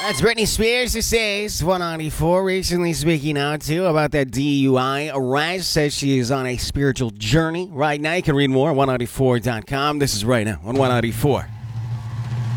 That's Britney Spears who says 194, recently speaking out too about that DUI arrest. Says she is on a spiritual journey right now. You can read more at 194.com. This is right now on 194.